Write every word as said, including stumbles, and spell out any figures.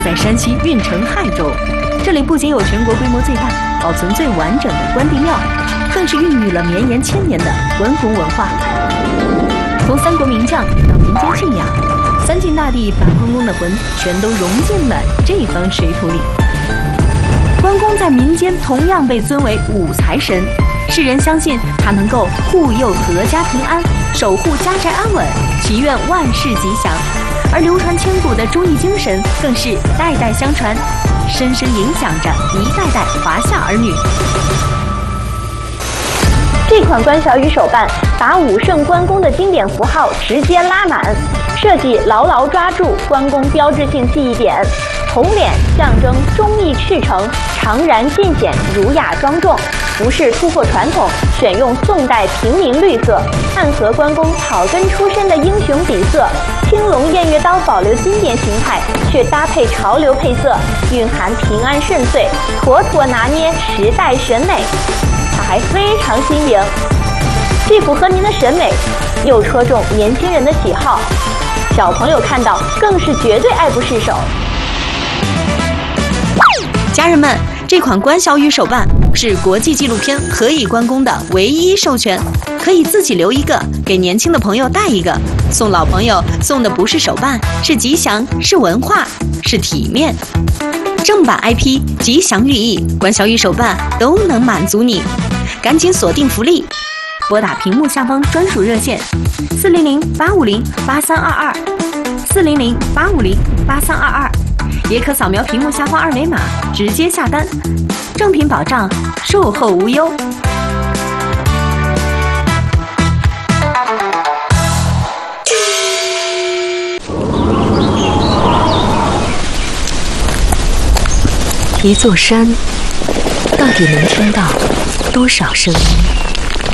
在山西运城亥州，这里不仅有全国规模最大、保存最完整的关帝庙，更是孕育了绵延千年的关公文化。从三国名将到民间信仰，三晋大帝把关公的魂全都融进了这方水土里。关公在民间同样被尊为武财神，世人相信他能够护佑阖家平安，守护家宅安稳，祈愿万事吉祥。而流传千古的忠义精神更是代代相传，深深影响着一代代华夏儿女。 这款关小雨手办把武圣关公的经典符号直接拉满，设计牢牢抓住关公标志性记忆点。红脸象征忠义赤诚，常然尽显儒雅庄重，不是突破传统，选用宋代平明绿色，暗合关公草根出身的英雄底色。青龙偃月刀保留经典形态，却搭配潮流配色，蕴含平安顺遂，妥妥拿捏时代审美。它还非常新颖，既符合您的审美，又戳中年轻人的喜好，小朋友看到更是绝对爱不释手。 家人们，这款关小雨手办是国际纪录片《何以关公》的唯一授权，可以自己留一个，给年轻的朋友带一个。送老朋友送的不是手办，是吉祥，是文化，是体面。正版 I P、吉祥寓意、关小雨手办都能满足你，赶紧锁定福利，拨打屏幕下方专属热线四零零八五零八三二二，四零零八五零八三二二。也可扫描屏幕下方二维码直接下单，正品保障，售后无忧。 一座山到底能听到多少声音？